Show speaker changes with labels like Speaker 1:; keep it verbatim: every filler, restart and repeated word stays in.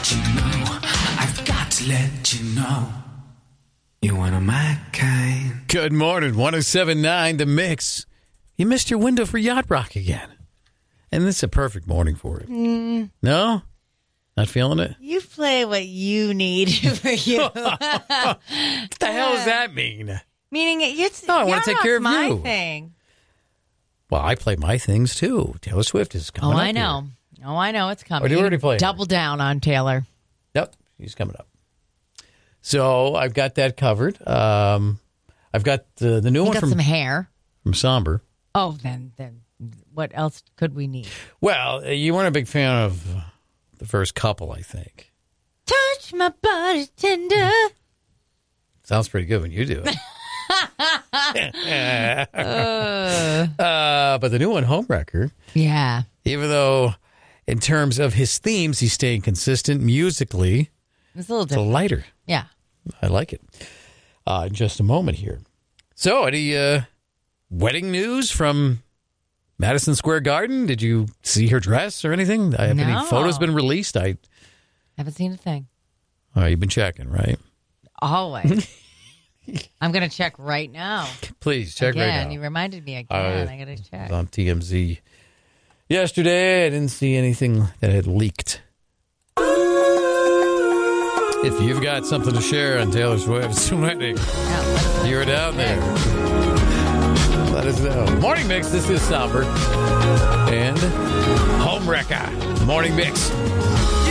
Speaker 1: let you know. I've got to let you know. You're one of my kind.
Speaker 2: Good morning, one oh seven point nine The Mix. You missed your window for Yacht Rock again. And this is a perfect morning for it.
Speaker 3: Mm.
Speaker 2: No? Not feeling it?
Speaker 3: You play what you need for you.
Speaker 2: What the hell does that mean?
Speaker 3: Meaning it's
Speaker 2: No, I want to take care of
Speaker 3: my
Speaker 2: you.
Speaker 3: thing.
Speaker 2: Well, I play my things too. Taylor Swift is coming
Speaker 3: Oh,
Speaker 2: up
Speaker 3: I know.
Speaker 2: here.
Speaker 3: Oh, I know it's coming.
Speaker 2: Oh, you already played
Speaker 3: Double down on Taylor.
Speaker 2: Yep, she's coming up. So I've got that covered. Um, I've got the, the new
Speaker 3: You
Speaker 2: one
Speaker 3: got
Speaker 2: from,
Speaker 3: some hair.
Speaker 2: from Somber.
Speaker 3: Oh, then then what else could we need?
Speaker 2: Well, you weren't a big fan of the first couple, I think.
Speaker 3: Touch my body tender.
Speaker 2: Sounds pretty good when you do it. uh, but the new one, Homewrecker,
Speaker 3: Yeah.
Speaker 2: even though in terms of his themes, he's staying consistent musically,
Speaker 3: It's a little
Speaker 2: it's a
Speaker 3: different.
Speaker 2: lighter.
Speaker 3: Yeah.
Speaker 2: I like it. Uh, in just a moment here. So, any uh, wedding news from Madison Square Garden? Did you see her dress or anything? Have
Speaker 3: No.
Speaker 2: any photos been released? I.
Speaker 3: Haven't seen a thing.
Speaker 2: Oh, you've been checking, right?
Speaker 3: Always. I'm going to check right now.
Speaker 2: Please check
Speaker 3: again,
Speaker 2: right now.
Speaker 3: You reminded me again.
Speaker 2: Uh,
Speaker 3: I got to
Speaker 2: I
Speaker 3: check.
Speaker 2: was on T M Z yesterday. I didn't see anything that had leaked. If you've got something to share on Taylor Swift's wedding,
Speaker 3: Yeah,
Speaker 2: you're down there. Let us know. Morning Mix, this is Somber. And Homewrecker. Morning Mix.